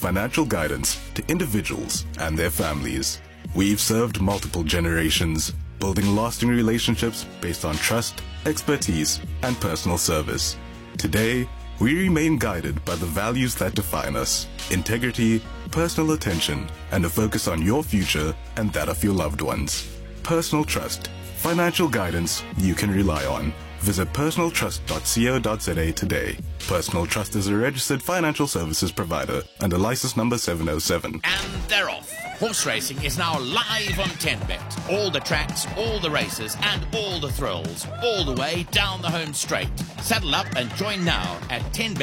financial guidance to individuals and their families. We've served multiple generations, building lasting relationships based on trust, expertise, and personal service. Today, we remain guided by the values that define us: integrity, personal attention, and a focus on your future and that of your loved ones. Personal Trust, financial guidance you can rely on. Visit personaltrust.co.za today. Personal Trust is a registered financial services provider under license number 707. And they're off. Horse racing is now live on 10Bet. All the tracks, all the races, and all the thrills, all the way down the home straight. Saddle up and join now at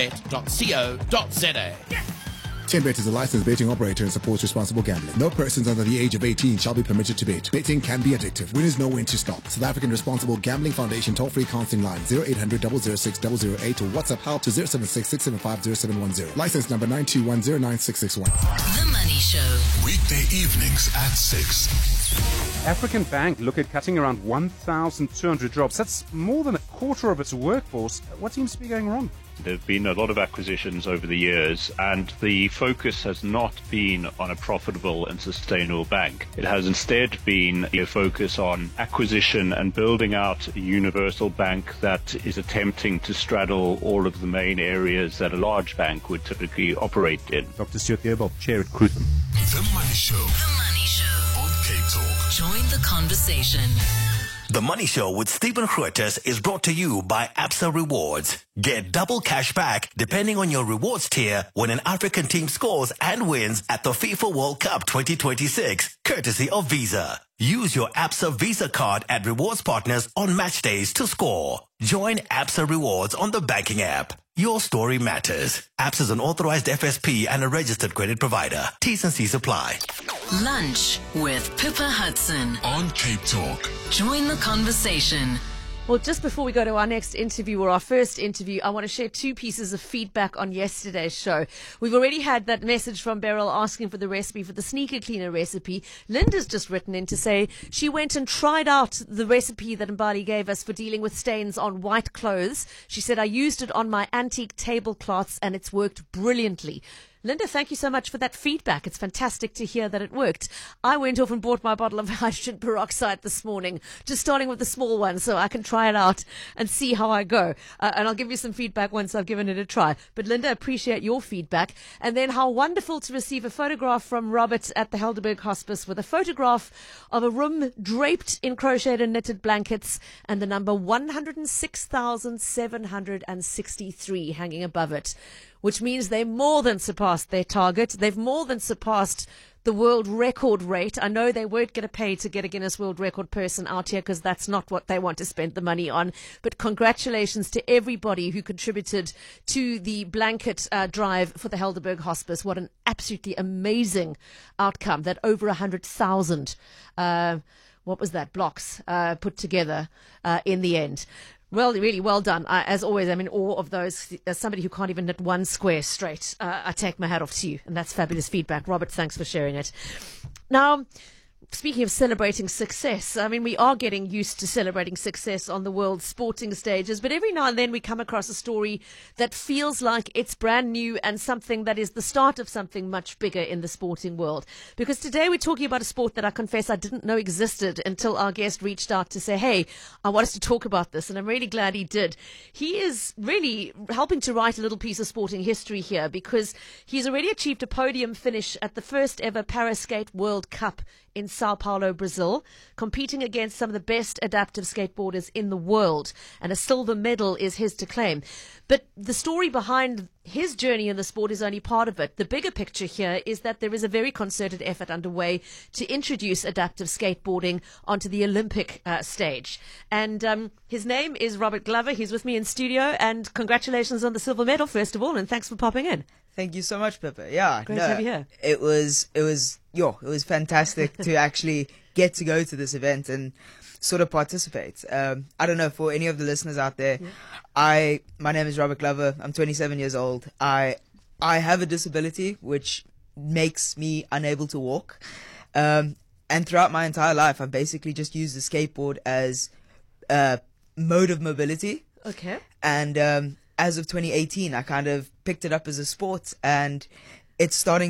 10bet.co.za. 10Bet is a licensed betting operator and supports responsible gambling. No persons under the age of 18 shall be permitted to bet. Betting can be addictive. Winners know when to stop. South African Responsible Gambling Foundation toll-free counseling line 0800 006 008 or WhatsApp help to 076 675 0710. License number 921096661. The Money Show. Weekday evenings at 6. African Bank look at cutting around 1,200 jobs. That's more than a quarter of its workforce. What seems to be going wrong? There have been a lot of acquisitions over the years, and the focus has not been on a profitable and sustainable bank. It has instead been a focus on acquisition and building out a universal bank that is attempting to straddle all of the main areas that a large bank would typically operate in. Dr. Stuart Gerbel, Chair at Crutham. The Money Show. The Money Show. On Cape Talk. Join the conversation. The Money Show with Stephen Grootes is brought to you by Absa Rewards. Get double cash back depending on your rewards tier when an African team scores and wins at the FIFA World Cup 2026, courtesy of Visa. Use your Absa Visa card at rewards partners on match days to score. Join Absa Rewards on the banking app. Your story matters. Absa is an authorized FSP and a registered credit provider. T's and C's apply. Lunch with Pippa Hudson. On Cape Talk. Join the conversation. Well, just before we go to our next interview or our first interview, I want to share two pieces of feedback on yesterday's show. We've already had that message from Beryl asking for the recipe for the sneaker cleaner recipe. Linda's just written in to say she went and tried out the recipe that Mbali gave us for dealing with stains on white clothes. She said, I used it on my antique tablecloths and it's worked brilliantly. Linda, thank you so much for that feedback. It's fantastic to hear that it worked. I went off and bought my bottle of hydrogen peroxide this morning, just starting with the small one so I can try it out and see how I go. And I'll give you some feedback once I've given it a try. But Linda, appreciate your feedback. And then how wonderful to receive a photograph from Robert at the Helderberg Hospice with a photograph of a room draped in crocheted and knitted blankets and the number 106,763 hanging above it, which means they more than surpassed their target. They've more than surpassed the world record rate. I know they weren't going to pay to get a Guinness World Record person out here because that's not what they want to spend the money on. But congratulations to everybody who contributed to the blanket drive for the Helderberg Hospice. What an absolutely amazing outcome that over 100,000, blocks put together in the end. Well, really well done. As always, I'm in awe of those. As somebody who can't even knit one square straight, I take my hat off to you. And that's fabulous feedback. Robert, thanks for sharing it. Now, speaking of celebrating success, I mean, we are getting used to celebrating success on the world sporting stages, but every now and then we come across a story that feels like it's brand new and something that is the start of something much bigger in the sporting world. Because today we're talking about a sport that I confess I didn't know existed until our guest reached out to say, hey, I want us to talk about this, and I'm really glad he did. He is really helping to write a little piece of sporting history here because he's already achieved a podium finish at the first ever Paraskate World Cup in Sao Paulo, Brazil, competing against some of the best adaptive skateboarders in the world, and a silver medal is his to claim. But the story behind his journey in the sport is only part of it. The bigger picture here is that there is a very concerted effort underway to introduce adaptive skateboarding onto the Olympic stage. And his name is Robert Glover. He's with me in studio, and congratulations on the silver medal, first of all, and thanks for popping in. Thank you so much, Pippa. Yeah, Great to have you here. It was fantastic to actually get to go to this event and sort of participate. I don't know, for any of the listeners out there, my name is Robert Glover. I'm 27 years old. I have a disability which makes me unable to walk. And throughout my entire life, I've basically just used the skateboard as a mode of mobility. Okay. And as of 2018, I kind of picked it up as a sport, and it's starting